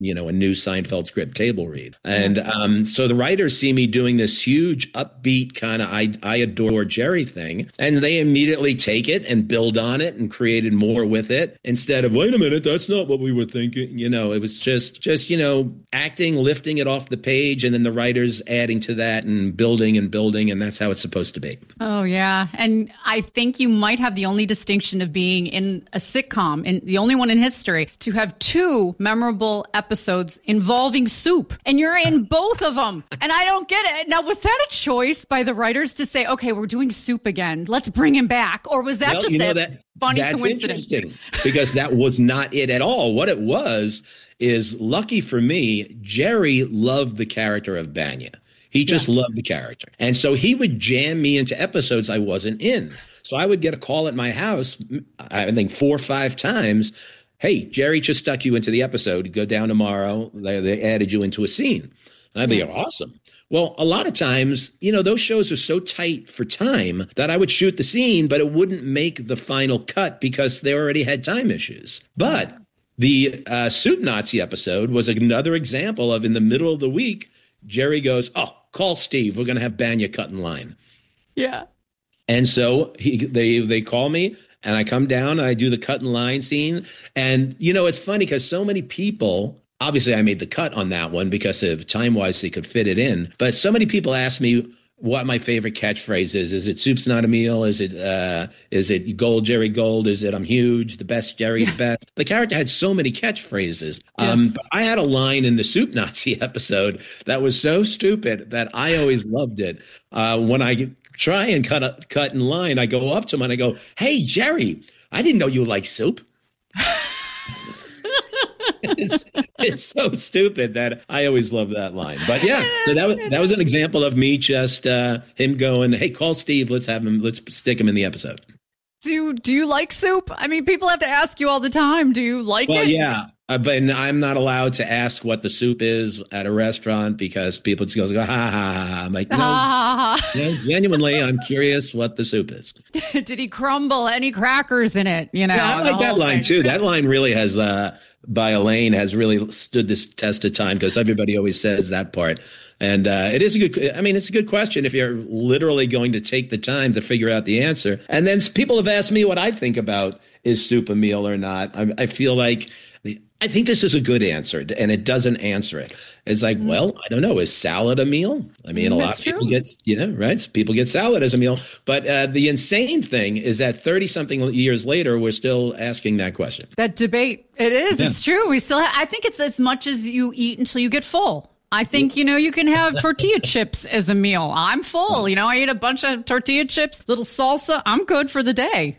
a new Seinfeld script table read. And so the writers see me doing this huge upbeat kind of I adore Jerry thing, and they immediately take it and build on it and created more with it instead of, wait a minute, that's not what we were thinking. It was just acting, lifting it off the page, and then the writers adding to that and building, and that's how it's supposed to be. Oh, yeah. And I think you might have the only distinction of being in a sitcom, and the only one in history to have two memorable episodes involving soup. And you're in both of them. And I don't get it. Now, was that a choice by the writers to say, okay, we're doing soup again, let's bring him back? Or was that just a funny coincidence? Interesting, because that was not it at all. What it was is, lucky for me, Jerry loved the character of Banya. He just loved the character. And so he would jam me into episodes I wasn't in. So I would get a call at my house, I think 4 or 5 times. Hey, Jerry just stuck you into the episode. Go down tomorrow. They added you into a scene. And I'd be awesome. Well, a lot of times, those shows are so tight for time that I would shoot the scene, but it wouldn't make the final cut because they already had time issues. But the Soup Nazi episode was another example of, in the middle of the week, Jerry goes, oh, call Steve. We're going to have Banya cut in line. Yeah. And so they call me, and I come down, and I do the cut in line scene. And, it's funny because so many people, obviously I made the cut on that one because of time-wise they could fit it in. But so many people ask me what my favorite catchphrase is. Is it soup's not a meal? Is it gold, Jerry Gold? Is it I'm huge, the best Jerry, the best? The character had so many catchphrases. Yes. But I had a line in the Soup Nazi episode that was so stupid that I always loved it. When I try and cut in line, I go up to him and I go, hey, Jerry, I didn't know you liked soup. It's so stupid that I always love that line. But yeah, so that was an example of me just him going, hey, call Steve. Let's stick him in the episode. Do you like soup? I mean, people have to ask you all the time. Do you like it? Well, yeah. But I'm not allowed to ask what the soup is at a restaurant because people just go, ha, ha, ha. I'm like, no, genuinely, I'm curious what the soup is. Did he crumble any crackers in it? Yeah, I like that line, too. That line really has, by Elaine, has really stood this test of time because everybody always says that part. And it's a good question if you're literally going to take the time to figure out the answer. And then people have asked me what I think about is soup a meal or not. I feel like I think this is a good answer, and it doesn't answer it. It's like, well, I don't know. Is salad a meal? I mean, a lot of people get, right? People get salad as a meal. But the insane thing is that 30-something years later, we're still asking that question. That debate. It is. Yeah. It's true. We still I think it's as much as you eat until you get full. I think, you can have tortilla chips as a meal. I'm full. I eat a bunch of tortilla chips, little salsa. I'm good for the day,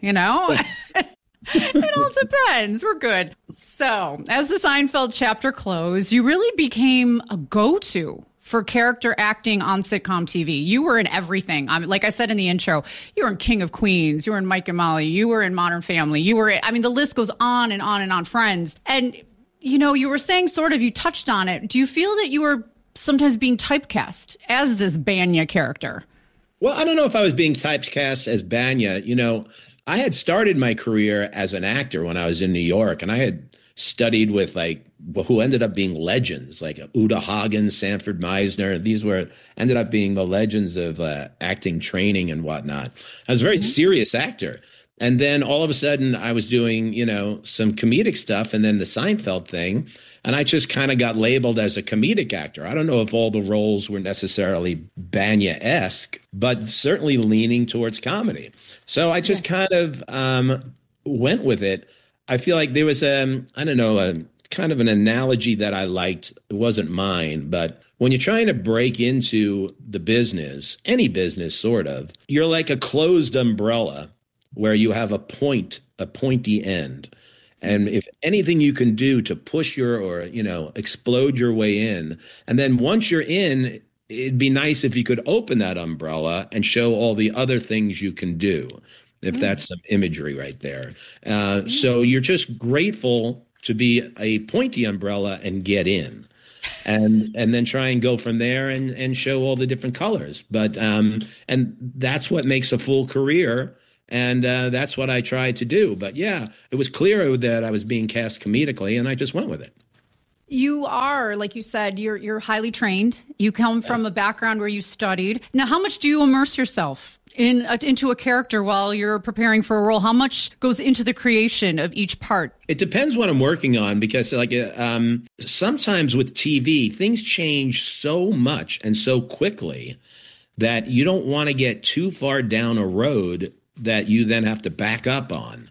It all depends. We're good. So, as the Seinfeld chapter closed, you really became a go-to for character acting on sitcom TV. You were in everything. Like I said in the intro, you were in King of Queens, you were in Mike and Molly, you were in Modern Family, the list goes on and on and on, Friends. And, you were saying you touched on it. Do you feel that you were sometimes being typecast as this Banya character? Well, I don't know if I was being typecast as Banya. I had started my career as an actor when I was in New York, and I had studied with who ended up being legends like Uta Hagen, Sanford Meisner. These ended up being the legends of acting training and whatnot. I was a very serious actor. And then all of a sudden I was doing, some comedic stuff and then the Seinfeld thing. And I just kind of got labeled as a comedic actor. I don't know if all the roles were necessarily Banya-esque, but certainly leaning towards comedy. So I just kind of went with it. I feel like there was a kind of an analogy that I liked. It wasn't mine, but when you're trying to break into the business, any business sort of, you're like a closed umbrella where you have a pointy end. And if anything you can do to push explode your way in, and then once you're in, it'd be nice if you could open that umbrella and show all the other things you can do, if that's some imagery right there. So you're just grateful to be a pointy umbrella and get in. And then try and go from there and show all the different colors. But and that's what makes a full career. And that's what I tried to do. But yeah, it was clear that I was being cast comedically, and I just went with it. You are, like you said, you're highly trained. You come from a background where you studied. Now, how much do you immerse yourself into a character while you're preparing for a role? How much goes into the creation of each part? It depends what I'm working on, because sometimes with TV, things change so much and so quickly that you don't want to get too far down a road that you then have to back up on.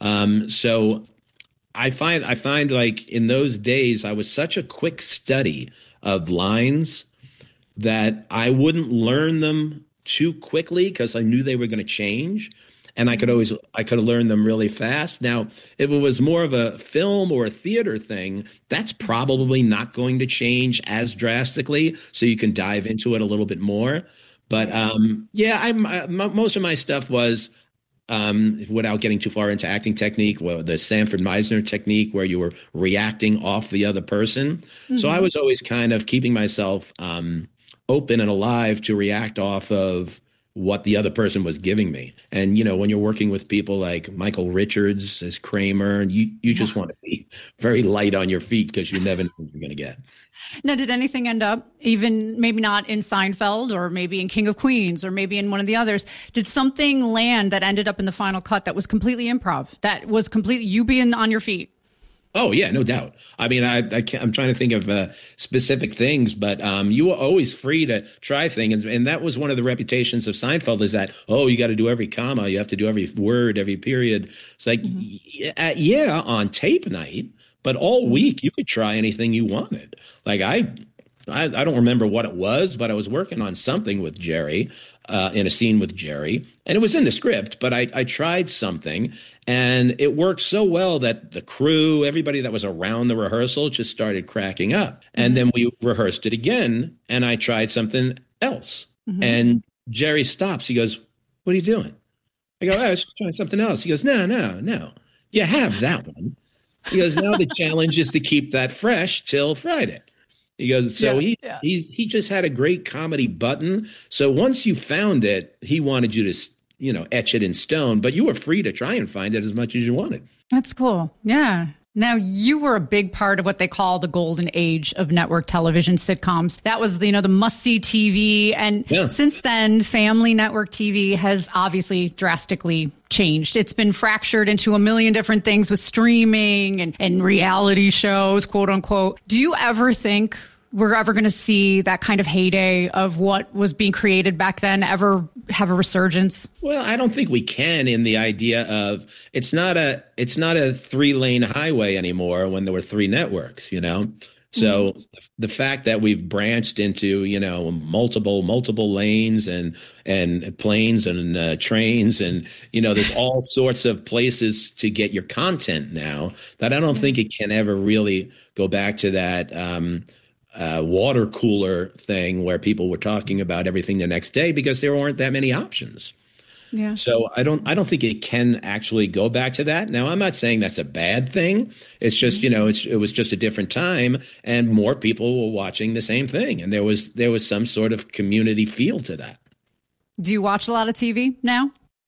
So I find like in those days, I was such a quick study of lines that I wouldn't learn them too quickly because I knew they were going to change. And I could have learned them really fast. Now, if it was more of a film or a theater thing, that's probably not going to change as drastically. So you can dive into it a little bit more. But most of my stuff was, without getting too far into acting technique, the Sanford Meisner technique, where you were reacting off the other person. Mm-hmm. So I was always kind of keeping myself open and alive to react off of what the other person was giving me. And, you know, when you're working with people like Michael Richards as Kramer, you just want to be very light on your feet because you never know what you're going to get. Now, did anything end up, even maybe not in Seinfeld or maybe in King of Queens or maybe in one of the others, did something land that ended up in the final cut that was completely improv, that was completely you being on your feet? Oh, yeah, no doubt. I mean, I'm trying to think of specific things, but you were always free to try things. And that was one of the reputations of Seinfeld, is that, oh, you got to do every comma. You have to do every word, every period. It's like, yeah, on tape night, but all week you could try anything you wanted. Like I don't remember what it was, but I was working on something with Jerry, in a scene with Jerry, and it was in the script, but I tried something and it worked so well that the crew, everybody that was around the rehearsal, just started cracking up. And then we rehearsed it again and I tried something else. And Jerry stops. He goes, "What are you doing?" I go, "Oh, I was trying something else." He goes, No. You have that one. He goes, "Now the challenge is to keep that fresh till Friday." He goes, so he just had a great comedy button. So once you found it, he wanted you to, you know, etch it in stone, but you were free to try and find it as much as you wanted. That's cool. Yeah. Now, you were a big part of what they call the golden age of network television sitcoms. That was, you know, the must-see TV. And since then, family network TV has obviously drastically changed. It's been fractured into a million different things with streaming and reality shows, quote unquote. Do you ever think we're ever going to see that kind of heyday of what was being created back then ever have a resurgence? Well, I don't think we can, in the idea of it's not a 3-lane highway anymore when there were 3 networks, you know? So the fact that we've branched into, you know, multiple lanes and planes and trains, and, you know, there's all sorts of places to get your content now, that I don't think it can ever really go back to that water cooler thing where people were talking about everything the next day, because there weren't that many options. Yeah. So I don't think it can actually go back to that. Now, I'm not saying that's a bad thing. It's just, you know, it was just a different time and more people were watching the same thing. And there was some sort of community feel to that. Do you watch a lot of TV now?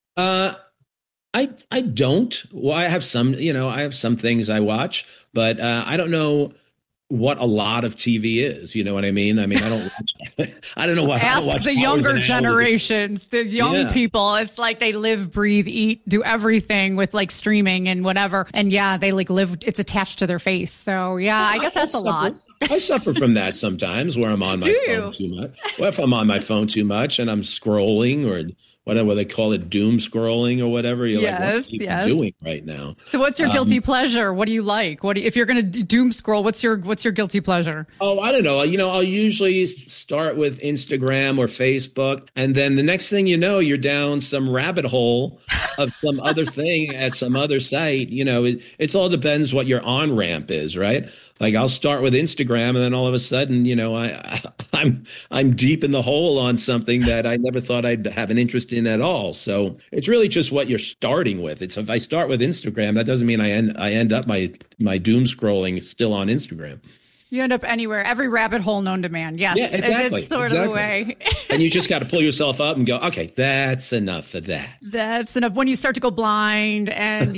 I don't. Well, I have some things I watch, but I don't know what a lot of TV is. You know what I mean? I don't know what. Ask the younger generations, the young people. It's like they live, breathe, eat, do everything with like streaming and whatever. And they like live, it's attached to their face. So I guess that's a lot. I suffer from that sometimes, where I'm on my phone too much. Well, if I'm on my phone too much and I'm scrolling, or whatever they call it, doom scrolling or whatever, you're like, what are you doing right now? So what's your guilty pleasure? What do you like? If you're going to doom scroll, what's your guilty pleasure? Oh, I don't know. You know, I'll usually start with Instagram or Facebook, and then the next thing you know, you're down some rabbit hole of some other thing at some other site. You know, it all depends what your on-ramp is, right? Like I'll start with Instagram, and then all of a sudden, you know, I'm deep in the hole on something that I never thought I'd have an interest in at all. So it's really just what you're starting with. It's, if I start with Instagram, that doesn't mean I end up my doom scrolling still on Instagram. You end up anywhere, every rabbit hole known to man. Yes, yeah, exactly. It's sort of the way. And you just got to pull yourself up and go, okay, that's enough of that. That's enough. When you start to go blind and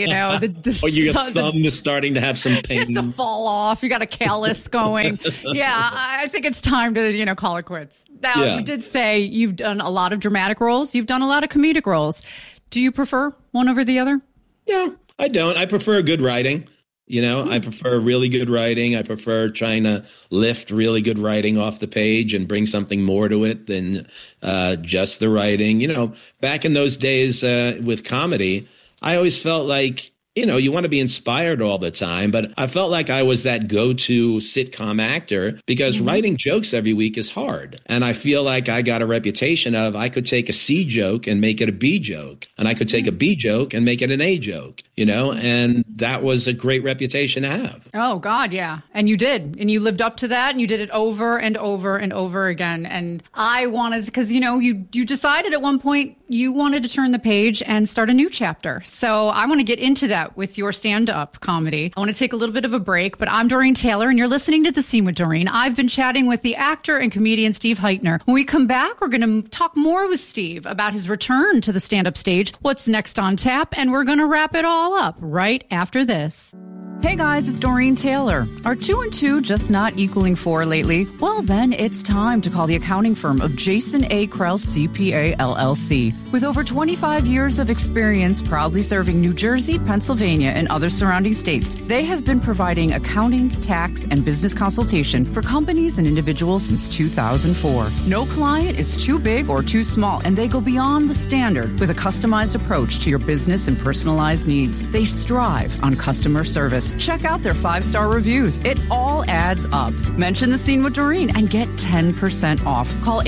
or your thumb is starting to have some pain. To fall off. You got a callus going. Yeah, I think it's time to, call it quits. Now, You did say you've done a lot of dramatic roles. You've done a lot of comedic roles. Do you prefer one over the other? No, I don't. I prefer good writing. I prefer really good writing. I prefer trying to lift really good writing off the page and bring something more to it than just the writing. Back in those days with comedy, I always felt like, you want to be inspired all the time, but I felt like I was that go-to sitcom actor because writing jokes every week is hard. And I feel like I got a reputation of I could take a C joke and make it a B joke, and I could take a B joke and make it an A joke, and that was a great reputation to have. Oh, God, yeah. And you did. And you lived up to that, and you did it over and over and over again. And I wanted, because, you decided at one point you wanted to turn the page and start a new chapter. So I want to get into that with your stand-up comedy. I want to take a little bit of a break, but I'm Doreen Taylor, and you're listening to The Scene with Doreen. I've been chatting with the actor and comedian Steve Heitner. When we come back, we're going to talk more with Steve about his return to the stand-up stage, what's next on tap, and we're going to wrap it all up right after this. Hey guys, it's Doreen Taylor. Are 2 and 2 just not equaling 4 lately? Well, then it's time to call the accounting firm of Jason A. Krause CPA LLC. With over 25 years of experience proudly serving New Jersey, Pennsylvania, and other surrounding states, they have been providing accounting, tax, and business consultation for companies and individuals since 2004. No client is too big or too small, and they go beyond the standard with a customized approach to your business and personalized needs. They strive on customer service. Check out their 5-star reviews. It all adds up. Mention The Scene with Doreen and get 10% off. Call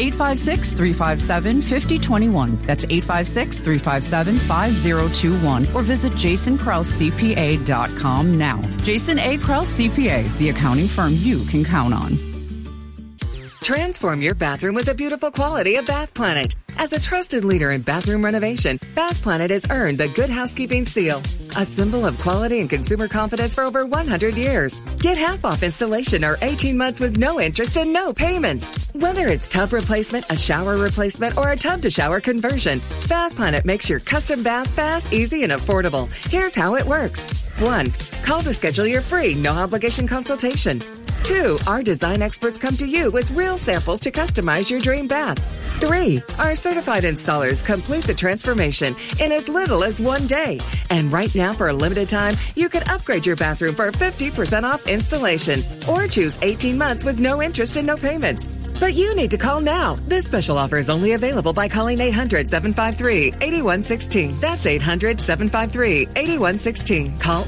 856-357-5021. That's 856-357-5021. Or visit JasonKrauseCPA.com now. Jason A. Krause CPA, the accounting firm you can count on. Transform your bathroom with the beautiful quality of Bath Planet. As a trusted leader in bathroom renovation, Bath Planet has earned the Good Housekeeping seal, a symbol of quality and consumer confidence for over 100 years. Get half off installation or 18 months with no interest and no payments. Whether it's tub replacement, a shower replacement, or a tub-to-shower conversion, Bath Planet makes your custom bath fast, easy, and affordable. Here's how it works. 1. Call to schedule your free, no-obligation consultation. 2. Our design experts come to you with real samples to customize your dream bath. 3. Our certified installers complete the transformation in as little as 1 day. And right now, for a limited time, you can upgrade your bathroom for 50% off installation or choose 18 months with no interest and no payments. But you need to call now. This special offer is only available by calling 800-753-8116. That's 800-753-8116. Call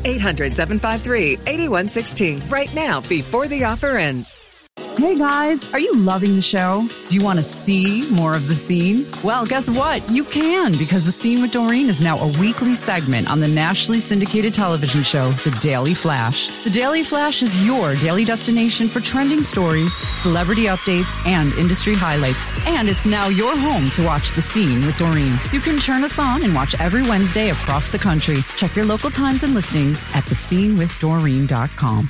800-753-8116 right now before the offer ends. Hey guys, are you loving the show? Do you want to see more of The Scene? Well, guess what? You can, because The Scene with Doreen is now a weekly segment on the nationally syndicated television show, The Daily Flash. The Daily Flash is your daily destination for trending stories, celebrity updates, and industry highlights. And it's now your home to watch The Scene with Doreen. You can turn us on and watch every Wednesday across the country. Check your local times and listings at thescenewithdoreen.com.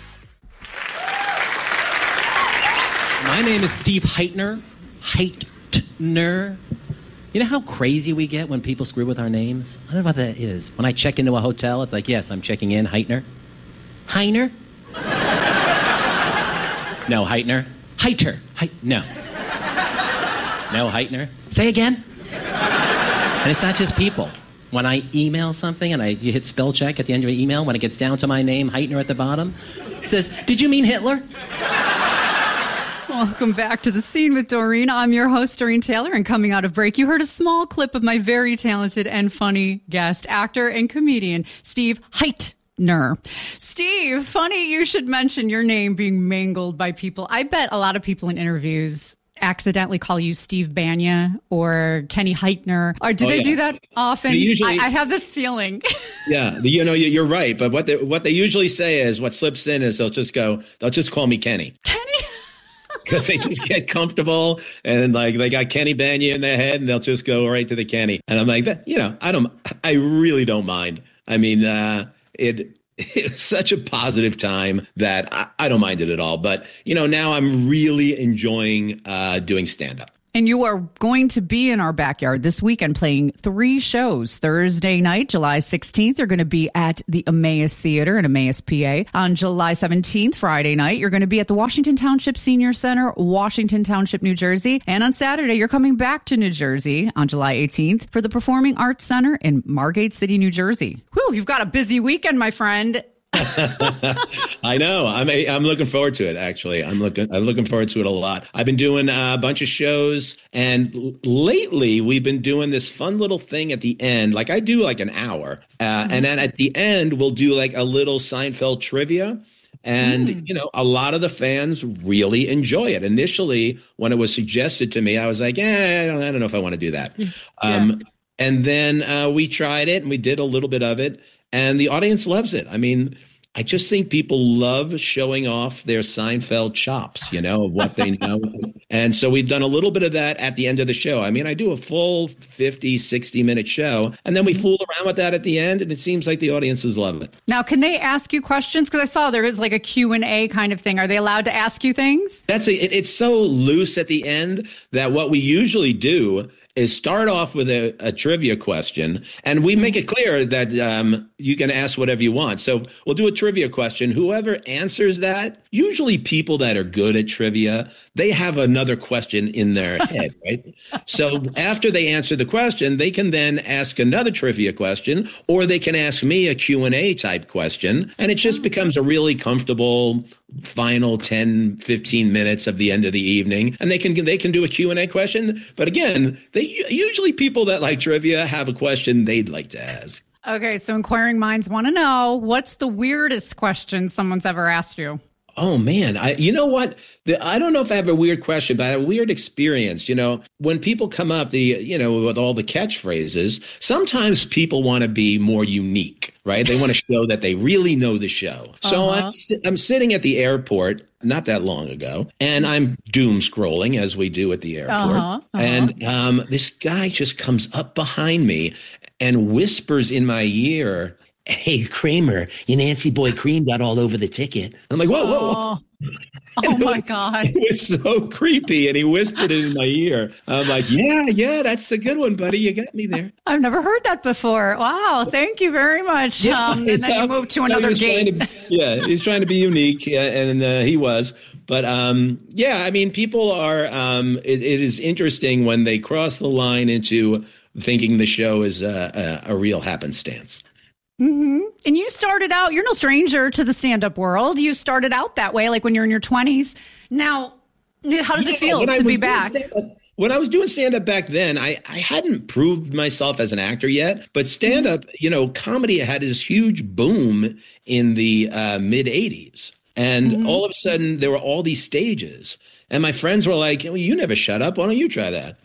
My name is Steve Heitner. Heitner. You know how crazy we get when people screw with our names? I don't know what that is. When I check into a hotel, it's like, yes, I'm checking in. Heitner. Heiner? No, Heitner. Heiter. No. No, Heitner. Say again. And it's not just people. When I email something and you hit spell check at the end of your email, when it gets down to my name, Heitner at the bottom, it says, did you mean Hitler? Welcome back to The Scene with Doreen. I'm your host, Doreen Taylor, and coming out of break, you heard a small clip of my very talented and funny guest, actor and comedian, Steve Heitner. Steve, funny you should mention your name being mangled by people. I bet a lot of people in interviews accidentally call you Steve Banya or Kenny Heitner. Or do they do that often? Usually, I have this feeling. Yeah, you're right. But what they usually say is, what slips in is they'll just call me Kenny. Kenny? Because they just get comfortable and like they got Kenny Banya in their head and they'll just go right to the Kenny. And I'm like, I really don't mind. I mean, it was such a positive time that I don't mind it at all. But, now I'm really enjoying doing stand-up. And you are going to be in our backyard this weekend playing 3 shows. Thursday night, July 16th, you're going to be at the Emmaus Theater in Emmaus, PA. On July 17th, Friday night, you're going to be at the Washington Township Senior Center, Washington Township, New Jersey. And on Saturday, you're coming back to New Jersey on July 18th for the Performing Arts Center in Margate City, New Jersey. Whew, you've got a busy weekend, my friend. I know. I'm looking forward to it. Actually, I'm looking forward to it a lot. I've been doing a bunch of shows, and lately we've been doing this fun little thing at the end. Like I do like an hour, and then at the end we'll do like a little Seinfeld trivia. And, a lot of the fans really enjoy it. Initially, when it was suggested to me, I was like, I don't know if I want to do that. And then we tried it and we did a little bit of it. And the audience loves it. I mean, I just think people love showing off their Seinfeld chops, of what they know. And so we've done a little bit of that at the end of the show. I mean, I do a full 50, 60-minute show, and then we fool around with that at the end, and it seems like the audiences love it. Now, can they ask you questions? Because I saw there is like a Q&A kind of thing. Are they allowed to ask you things? It's so loose at the end that what we usually do is start off with a trivia question, and we make it clear that you can ask whatever you want. So we'll do a trivia question. Whoever answers that, usually people that are good at trivia, they have another question in their head, right? So after they answer the question, they can then ask another trivia question, or they can ask me a Q&A type question, and it just becomes a really comfortable final 10, 15 minutes of the end of the evening, and they can do a Q&A question. But again, usually people that like trivia have a question they'd like to ask. Okay, so inquiring minds want to know, what's the weirdest question someone's ever asked you? Oh, man. You know what? I don't know if I have a weird question, but I have a weird experience. When people come up, with all the catchphrases, sometimes people want to be more unique, right? They want to show that they really know the show. So I'm sitting at the airport not that long ago, and I'm doom scrolling as we do at the airport. And this guy just comes up behind me and whispers in my ear, "Hey, Kramer, your Nancy Boy cream got all over the ticket." I'm like, whoa. Oh my God. It was so creepy. And he whispered it in my ear. I'm like, yeah, that's a good one, buddy. You got me there. I've never heard that before. Wow. Thank you very much. And then you moved to another gate. He's trying to be unique. And he was. But I mean, people are, it is interesting when they cross the line into thinking the show is a real happenstance. Mm-hmm. And you started out, you're no stranger to the stand-up world. You started out that way, like when you're in your 20s. Now, how does it feel to be back? When I was doing stand-up back then, I hadn't proved myself as an actor yet. But stand-up, comedy had this huge boom in the mid-'80s. And all of a sudden, there were all these stages. And my friends were like, you never shut up. Why don't you try that?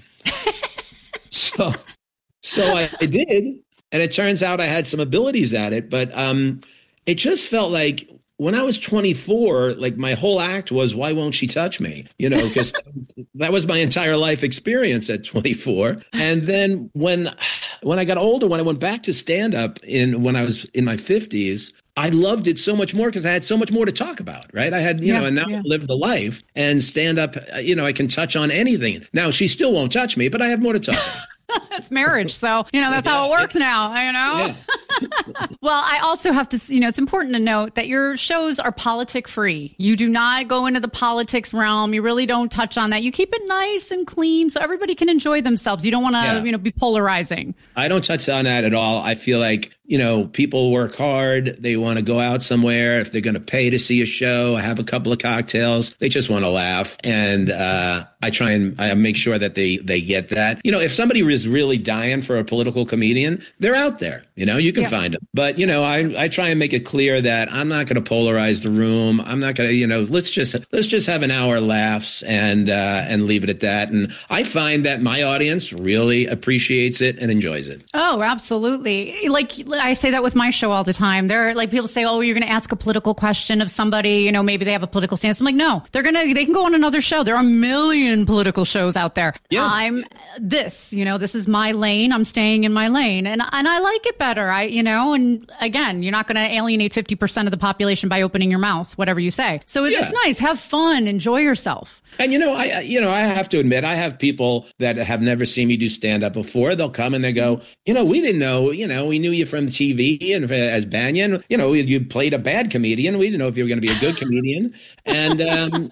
So I did. And it turns out I had some abilities at it, but it just felt like when I was 24, like my whole act was, why won't she touch me? Because that was my entire life experience at 24. And then when I got older, when I went back to stand up when I was in my 50s, I loved it so much more because I had so much more to talk about, right? I had, and now I've lived a life, and stand up, I can touch on anything. Now she still won't touch me, but I have more to talk about. That's marriage. So, that's how it works now, Yeah. Well, I also have to, it's important to note that your shows are politic free. You do not go into the politics realm. You really don't touch on that. You keep it nice and clean so everybody can enjoy themselves. You don't want to, be polarizing. I don't touch on that at all. I feel like, people work hard. They want to go out somewhere. If they're going to pay to see a show, have a couple of cocktails, they just want to laugh. And I try and I make sure that they get that. If somebody is really dying for a political comedian, they're out there. You can find them. But, I try and make it clear that I'm not going to polarize the room. I'm not going to, let's just have an hour laughs and leave it at that. And I find that my audience really appreciates it and enjoys it. Oh, absolutely. Like I say that with my show all the time. There are people say, oh, you're going to ask a political question of somebody, maybe they have a political stance. I'm like, no, they can go on another show. There are a million political shows out there. Yeah. I'm this is my lane. I'm staying in my lane and I like it better. I you know, and again, you're not going to alienate 50% of the population by opening your mouth, whatever you say. So it's nice. Have fun. Enjoy yourself. And, I have to admit, I have people that have never seen me do stand up before. They'll come and they go, we didn't know, we knew you from TV and as Banyan, you played a bad comedian. We didn't know if you were going to be a good comedian. And,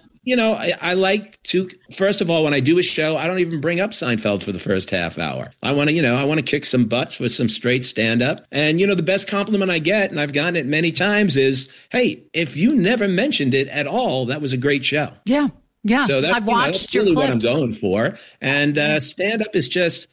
I like to, first of all, when I do a show, I don't even bring up Seinfeld for the first half hour. I want to kick some butts with some straight stand up. And, the best compliment I get, and I've gotten it many times, is, hey, if you never mentioned it at all, that was a great show. Yeah. Yeah. So that's, I've watched that's really your clips. what I'm going for. And stand up is just,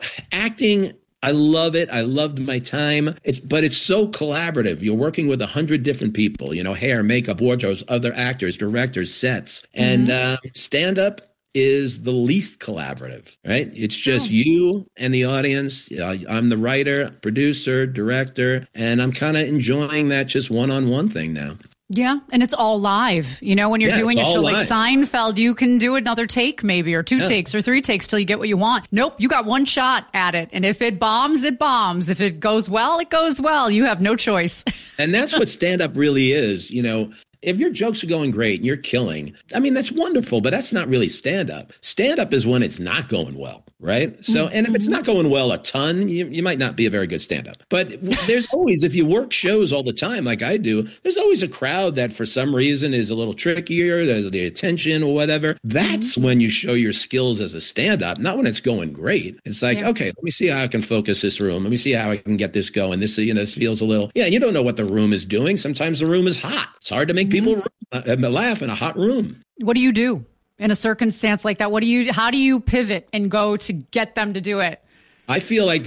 acting. I love it. I loved my time. But it's so collaborative. You're working with 100 different people, hair, makeup, wardrobes, other actors, directors, sets. And stand up is the least collaborative, right? It's just you and the audience. I'm the writer, producer, director, and I'm kind of enjoying that just one-on-one thing now. Yeah. And it's all live. When you're doing a show like Seinfeld, you can do another take maybe, or 2 takes or 3 takes till you get what you want. Nope. You got one shot at it. And if it bombs, it bombs. If it goes well, it goes well. You have no choice. And that's what stand-up really is. If your jokes are going great and you're killing, that's wonderful, but that's not really stand-up. Stand-up is when it's not going well, right? So, and if it's not going well a ton, you might not be a very good stand-up. But there's always, if you work shows all the time like I do, there's always a crowd that for some reason is a little trickier, there's the attention or whatever. That's when you show your skills as a stand-up, not when it's going great. It's like, okay, let me see how I can focus this room. Let me see how I can get this going. This, this feels a little, you don't know what the room is doing. Sometimes the room is hot. It's hard to make people laugh in a hot room. What do you do in a circumstance like that? How do you pivot and go to get them to do it? I feel like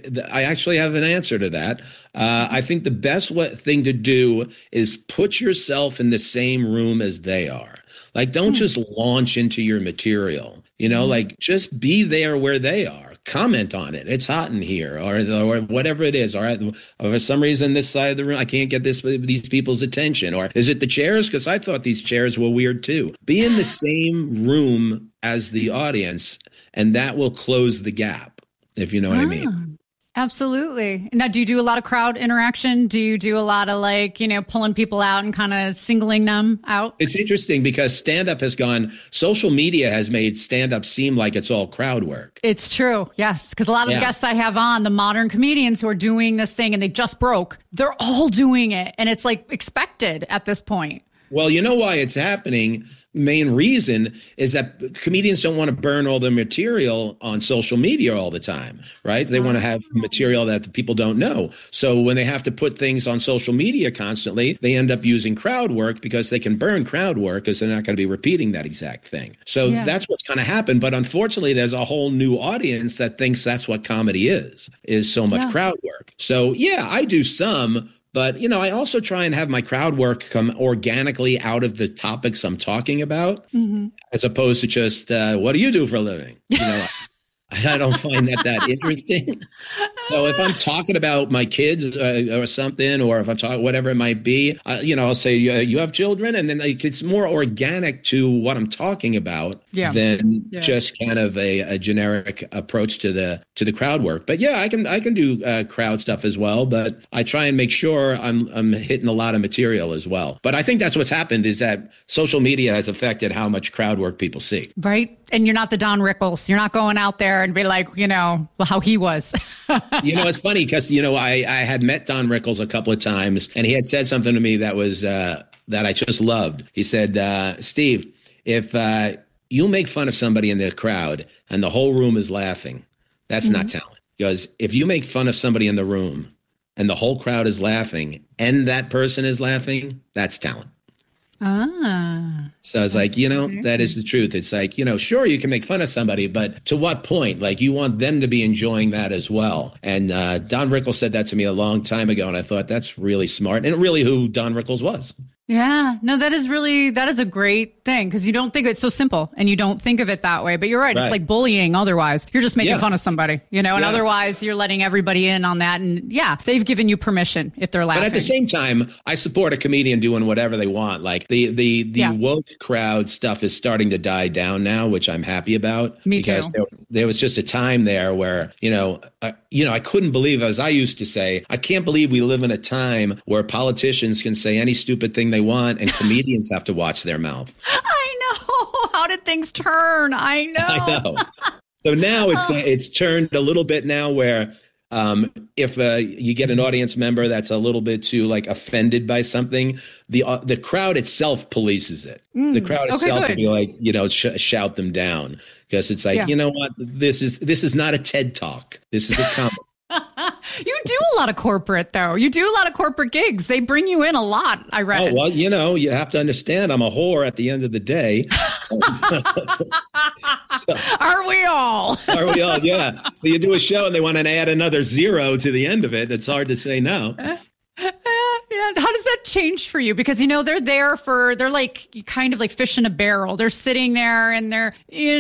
I actually have an answer to that. I think the best thing to do is put yourself in the same room as they are. Like, don't just launch into your material, like just be there where they are. Comment on it. It's hot in here, or whatever it is. Or for some reason, this side of the room, I can't get these people's attention. Or is it the chairs? Because I thought these chairs were weird too. Be in the same room as the audience, and that will close the gap, if you know what I mean. Absolutely. Now, do you do a lot of crowd interaction? Do you do a lot of pulling people out and kind of singling them out? It's interesting because stand-up social media has made stand-up seem like it's all crowd work. It's true. Yes. Because a lot of the guests I have on, the modern comedians who are doing this thing and they just broke, they're all doing it. And it's expected at this point. Well, you know why it's happening? Main reason is that comedians don't want to burn all their material on social media all the time, right? They want to have material that the people don't know. So when they have to put things on social media constantly, they end up using crowd work because they can burn crowd work because they're not going to be repeating that exact thing. So that's what's going to happen. But unfortunately, there's a whole new audience that thinks that's what comedy is so much crowd work. So I do some. But, I also try and have my crowd work come organically out of the topics I'm talking about, as opposed to just, what do you do for a living? I don't find that interesting. So if I'm talking about my kids or something, or if I'm talking whatever it might be, I'll say, you have children, and then it's more organic to what I'm talking about than just kind of a generic approach to the crowd work. But I can do crowd stuff as well, but I try and make sure I'm hitting a lot of material as well. But I think that's what's happened is that social media has affected how much crowd work people see. Right. And you're not the Don Rickles. You're not going out there and be like, how he was. It's funny because, I had met Don Rickles a couple of times, and he had said something to me that was that I just loved. He said, Steve, if you make fun of somebody in the crowd and the whole room is laughing, that's not talent. Because if you make fun of somebody in the room and the whole crowd is laughing and that person is laughing, that's talent. So it's like, that is the truth. It's like, sure, you can make fun of somebody, but to what point? Like, you want them to be enjoying that as well. And Don Rickles said that to me a long time ago, and I thought that's really smart, and really who Don Rickles was. Yeah, no, that is a great thing because you don't think it's so simple and you don't think of it that way. But you're right. It's like bullying. Otherwise, you're just making fun of somebody, and otherwise you're letting everybody in on that. And they've given you permission if they're laughing. But at the same time, I support a comedian doing whatever they want. Like the woke crowd stuff is starting to die down now, which I'm happy about. Me because too. There was just a time there where, I couldn't believe, as I used to say, I can't believe we live in a time where politicians can say any stupid thing they want and comedians have to watch their mouth. I know. How did things turn? I know. I know. So now it's turned a little bit now where if you get an audience member that's a little bit too like offended by something, the crowd itself polices it. The crowd itself will be like, shout them down, because it's like, you know what, this is not a TED Talk. This is a comedy. You do a lot of corporate, though. You do a lot of corporate gigs. They bring you in a lot, I read. Oh, well, you have to understand, I'm a whore at the end of the day. Aren't we all? Are we all? Yeah. So you do a show and they want to add another 0 to the end of it. It's hard to say no. Yeah. How does that change for you? Because, they're like kind of like fish in a barrel. They're sitting there and they're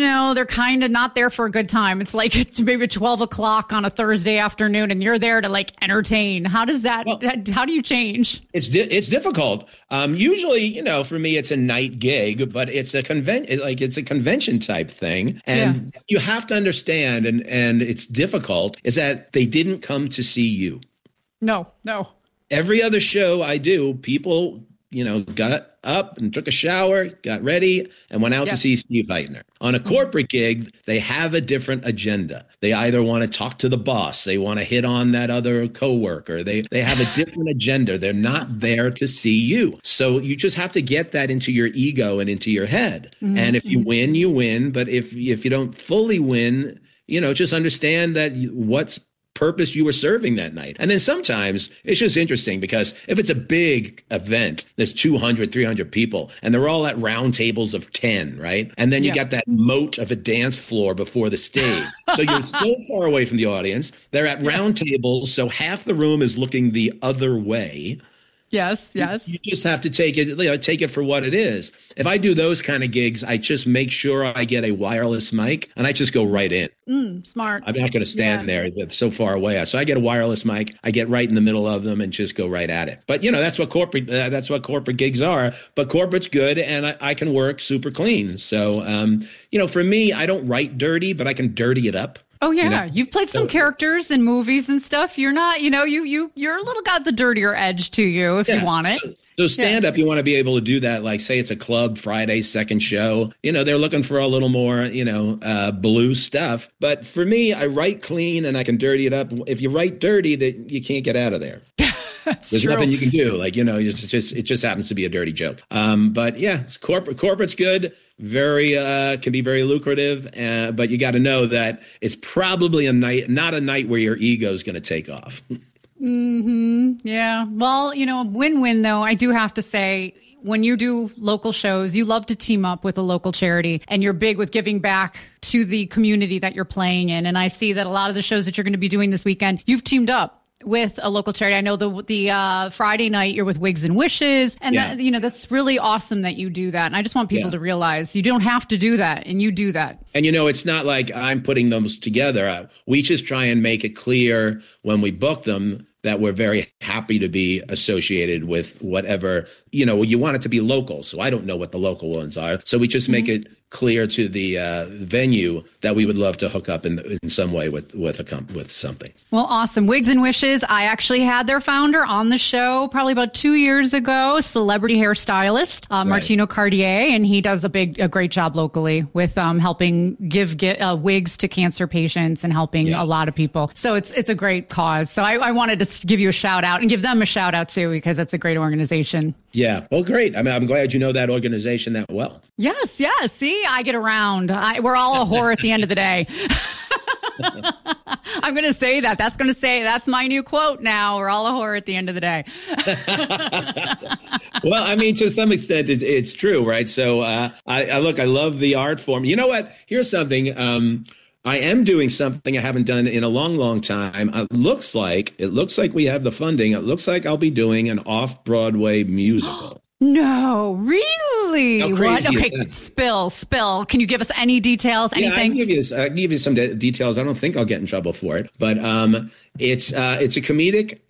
kind of not there for a good time. It's like it's maybe 12 o'clock on a Thursday afternoon and you're there to like entertain. How does that, how do you change? It's difficult. Usually, for me, it's a night gig, but it's a convention type thing. And you have to understand, and it's difficult, is that they didn't come to see you. No. Every other show I do, people, got up and took a shower, got ready, and went out to see Steve Heitner. On a corporate gig, they have a different agenda. They either want to talk to the boss, they want to hit on that other coworker. They have a different agenda. They're not there to see you. So you just have to get that into your ego and into your head. Mm-hmm. And if you win, you win. But if you don't fully win, just understand that what's purpose you were serving that night. And then sometimes it's just interesting because if it's a big event, there's 200, 300 people and they're all at round tables of 10, right? And then you got that moat of a dance floor before the stage. So you're so far away from the audience. They're at round tables, so half the room is looking the other way. Yes. You just have to take it for what it is. If I do those kind of gigs, I just make sure I get a wireless mic and I just go right in. Smart. I'm not going to stand there. It's so far away. So I get a wireless mic. I get right in the middle of them and just go right at it. But that's what corporate gigs are. But corporate's good, and I can work super clean. So for me, I don't write dirty, but I can dirty it up. Oh yeah, you've played some characters in movies and stuff. You're not, you're a little got the dirtier edge to you if you want it. So stand up, you want to be able to do that. Like say it's a club Friday second show. They're looking for a little more, blue stuff. But for me, I write clean and I can dirty it up. If you write dirty, that you can't get out of there. There's nothing you can do. It just happens to be a dirty joke. But yeah, corporate's good. Very can be very lucrative. But you got to know that it's probably not a night where your ego is going to take off. Mm-hmm. Yeah. Well, win-win though. I do have to say, when you do local shows, you love to team up with a local charity, and you're big with giving back to the community that you're playing in. And I see that a lot of the shows that you're going to be doing this weekend, you've teamed up with a local charity. I know the Friday night you're with Wigs and Wishes, and that's really awesome that you do that. And I just want people to realize you don't have to do that, and you do that. And it's not like I'm putting those together. We just try and make it clear when we book them that we're very happy to be associated with whatever, you want it to be local. So I don't know what the local ones are. So we just make it clear to the venue that we would love to hook up in some way with something. Well, awesome. Wigs and Wishes. I actually had their founder on the show probably about 2 years ago, celebrity hairstylist, Martino Cartier, and he does a great job locally with helping give wigs to cancer patients and helping a lot of people. So it's a great cause. So I wanted to give you a shout out and give them a shout out too, because that's a great organization. Yeah. Well, great. I mean, I'm glad you know that organization that well. Yes. See, I get around. We're all a whore at the end of the day. I'm going to say that. That's my new quote now. We're all a whore at the end of the day. Well, I mean, to some extent, it's true, right? So I love the art form. You know what? Here's something. I am doing something I haven't done in a long, long time. It looks like we have the funding. It looks like I'll be doing an off-Broadway musical. No, really? How crazy what? Okay, spill. Can you give us any details? Anything? Yeah, I can give you some details. I don't think I'll get in trouble for it, but it's a comedic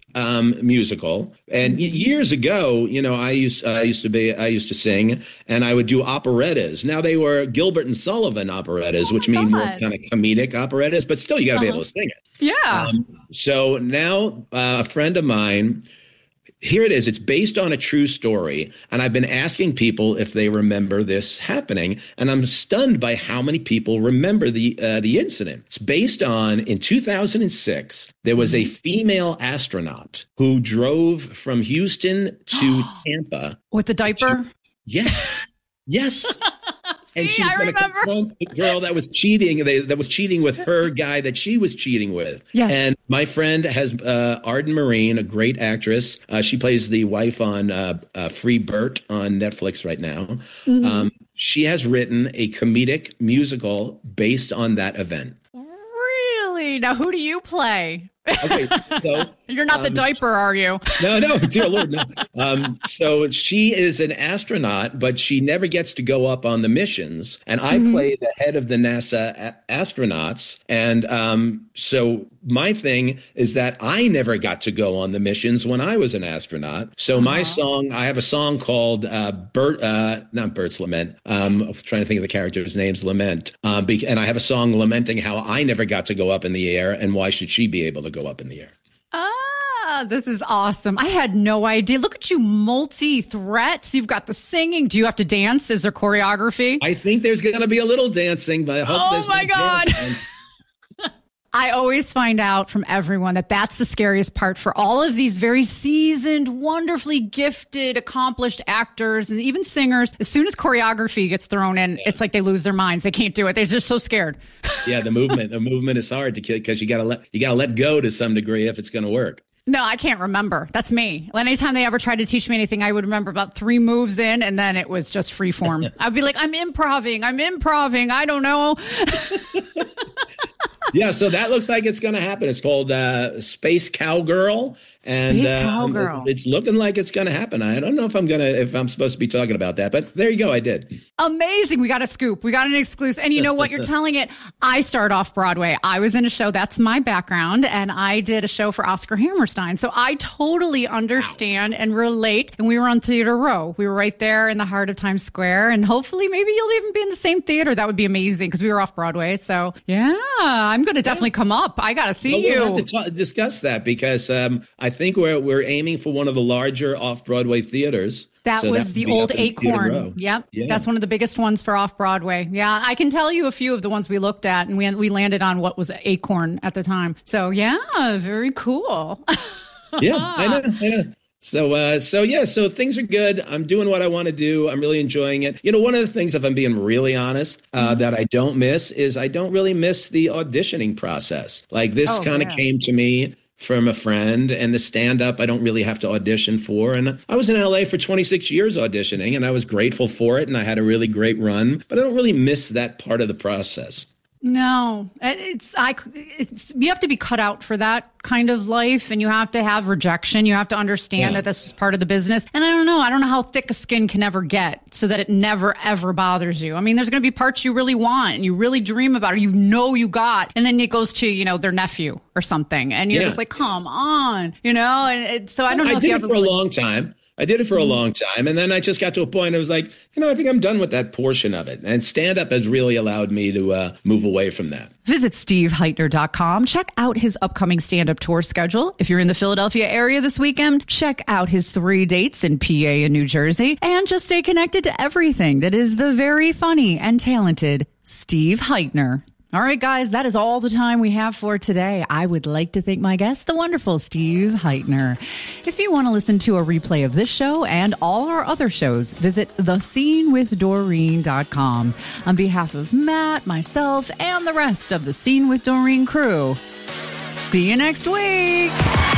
musical. And years ago, I used to sing, and I would do operettas. Now they were Gilbert and Sullivan operettas, which mean more kind of comedic operettas, but still you got to be able to sing it. Yeah. So now a friend of mine, here it is. It's based on a true story. And I've been asking people if they remember this happening. And I'm stunned by how many people remember the incident. It's based on, in 2006, there was a female astronaut who drove from Houston to Tampa. With the diaper? Yes. And See, she was going to confront the girl that was cheating. That was cheating with her guy that she was cheating with. Yes. And my friend has Arden Marine, a great actress. She plays the wife on Free Burt on Netflix right now. She has written a comedic musical based on that event. Really? Now, who do you play? Okay, so you're not the diaper, are you? No, dear Lord, no. So she is an astronaut, but she never gets to go up on the missions. And I play the head of the NASA astronauts. And so my thing is that I never got to go on the missions when I was an astronaut. So my song, I have a song called not Bert's Lament. I'm trying to think of the character's name's Lament. And I have a song lamenting how I never got to go up in the air, and why should she be able to go up in the air. This is awesome. I had no idea. Look at you, multi-threats. You've got the singing. Do you have to dance? Is there choreography? I think there's going to be a little dancing, but I hope there's my God. I always find out from everyone that that's the scariest part for all of these very seasoned, wonderfully gifted, accomplished actors and even singers. As soon as choreography gets thrown in, it's like they lose their minds. They can't do it. They're just so scared. Yeah, the movement is hard to kill because you got to let go to some degree if it's going to work. No, I can't remember. That's me. Anytime they ever tried to teach me anything, I would remember about 3 moves in, and then it was just free form. I'd be like, I'm improving. I don't know. Yeah, so that looks like it's going to happen. It's called Space Cowgirl. And Space Cowgirl. It's looking like it's going to happen. I don't know if I'm supposed to be talking about that, but there you go. I did. Amazing. We got a scoop. We got an exclusive. And you know what? You're telling it. I start off Broadway. I was in a show. That's my background. And I did a show for Oscar Hammerstein. So I totally understand and relate. And we were on Theater Row. We were right there in the heart of Times Square. And hopefully maybe you'll even be in the same theater. That would be amazing because we were off Broadway. So yeah, I'm going to definitely come up. I got to see you. We'll have to discuss that because I think we're aiming for one of the larger off-Broadway theaters. That was the old Acorn. Yep. Yeah. That's one of the biggest ones for off-Broadway. Yeah. I can tell you a few of the ones we looked at, and we landed on what was Acorn at the time. So, yeah, very cool. Yeah, I know. So things are good. I'm doing what I want to do. I'm really enjoying it. One of the things, if I'm being really honest, that I don't miss is I don't really miss the auditioning process. Like this kind of came to me from a friend, and the stand-up I don't really have to audition for. And I was in LA for 26 years auditioning, and I was grateful for it, and I had a really great run. But I don't really miss that part of the process. No, it's you have to be cut out for that kind of life, and you have to have rejection. You have to understand that this is part of the business. And I don't know how thick a skin can ever get so that it never, ever bothers you. I mean, there's going to be parts you really want and you really dream about, or you got, and then it goes to, their nephew or something. And you're just like, come on, and so I don't know if you ever for a long time. I did it for a long time. And then I just got to a point, I was like, I think I'm done with that portion of it. And stand-up has really allowed me to move away from that. Visit SteveHeitner.com. Check out his upcoming stand-up tour schedule. If you're in the Philadelphia area this weekend, check out his 3 dates in PA and New Jersey. And just stay connected to everything that is the very funny and talented Steve Heitner. All right, guys, that is all the time we have for today. I would like to thank my guest, the wonderful Steve Heitner. If you want to listen to a replay of this show and all our other shows, visit thescenewithdoreen.com. On behalf of Matt, myself, and the rest of the Scene with Doreen crew, see you next week.